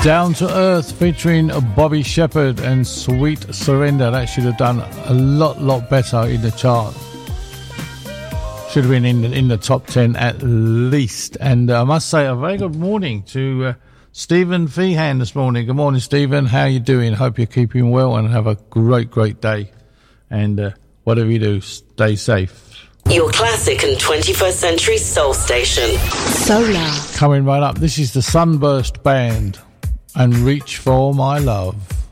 Down to Earth featuring Bobby Shepherd and Sweet Surrender. That should have done a lot better in the chart. Should have been in the top 10 at least. And I must say a very good morning to Stephen Feehan this morning. Good morning, Stephen. How you doing? Hope you're keeping well and have a great day. And whatever you do, stay safe. Your classic and 21st century soul station. Solar. Coming right up, this is the Sunburst Band and Reach for My Love.